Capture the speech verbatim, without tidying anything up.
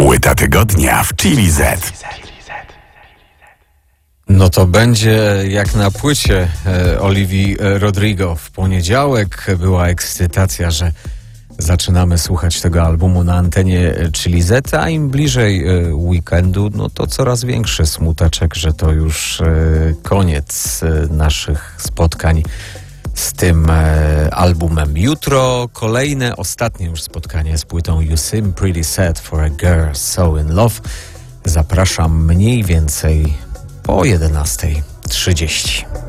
Płyta tygodnia w Chili Z. No to będzie jak na płycie e, Olivii Rodrigo. W poniedziałek była ekscytacja, że zaczynamy słuchać tego albumu na antenie Chili Z, a im bliżej e, weekendu, no to coraz większy smuteczek, że to już e, koniec e, naszych spotkań z tym e, albumem. Jutro kolejne, ostatnie już spotkanie z płytą You Seem Pretty Sad for a Girl So In Love. Zapraszam mniej więcej po jedenasta trzydzieści.